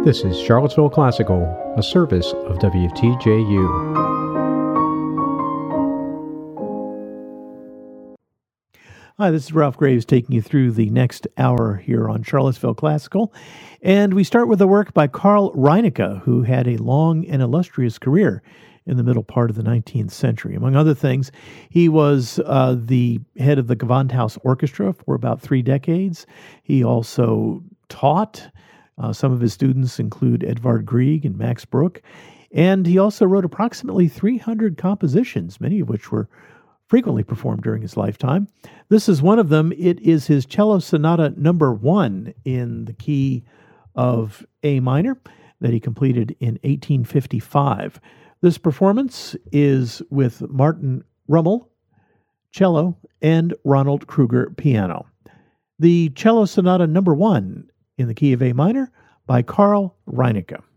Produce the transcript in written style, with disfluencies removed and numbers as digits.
This is Charlottesville Classical, a service of WTJU. Hi, this is Ralph Graves taking you through the next hour here on Charlottesville Classical. And we start with a work by Carl Reinecke, who had a long and illustrious career in the middle part of the 19th century. Among other things, he was the head of the Gewandhaus Orchestra for about 3 decades. He also taught. Some of his students include Edvard Grieg and Max Bruch. And he also wrote approximately 300 compositions, many of which were frequently performed during his lifetime. This is one of them. It is his Cello Sonata Number 1 in the key of A minor that he completed in 1855. This performance is with Martin Rummel, cello, and Ronald Kruger, piano. The Cello Sonata Number 1 in the key of A minor by Carl Reinecke.